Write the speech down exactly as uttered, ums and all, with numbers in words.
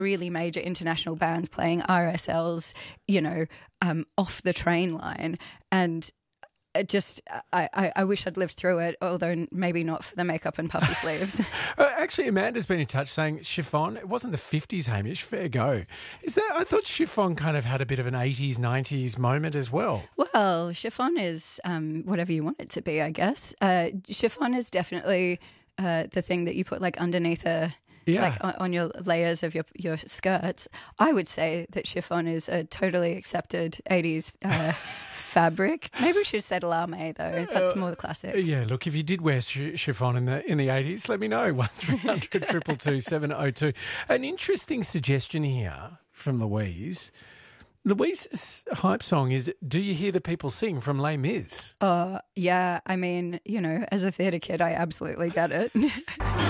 really major international bands playing R S Ls, you know, um, off the train line. And it just, I, I, I wish I'd lived through it, although maybe not for the makeup and puffy sleeves. Uh, actually, Amanda's been in touch saying chiffon, it wasn't the fifties, Hamish, fair go. Is that, I thought chiffon kind of had a bit of an eighties, nineties moment as well. Well, chiffon is um, whatever you want it to be, I guess. Uh, chiffon is definitely uh, the thing that you put like underneath a... Yeah. Like on, on your layers of your your skirts. I would say that chiffon is a totally accepted eighties uh, fabric. Maybe we should have said lame though. That's more the classic. Yeah, look, if you did wear ch- chiffon in the in the eighties, let me know. one three hundred two two two seven oh two. An interesting suggestion here from Louise. Louise's hype song is "Do You Hear the People Sing" from Les Mis. Uh, yeah, I mean, you know, as a theatre kid, I absolutely get it.